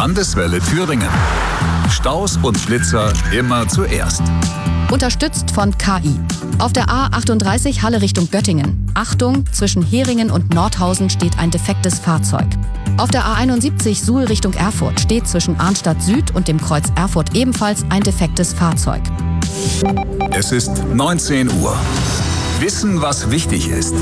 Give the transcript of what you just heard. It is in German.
Landeswelle Thüringen. Staus und Blitzer immer zuerst. Unterstützt von KI. Auf der A38 Halle Richtung Göttingen. Achtung, zwischen Heringen und Nordhausen steht ein defektes Fahrzeug. Auf der A71 Suhl Richtung Erfurt steht zwischen Arnstadt Süd und dem Kreuz Erfurt ebenfalls ein defektes Fahrzeug. Es ist 19 Uhr. Wissen, was wichtig ist.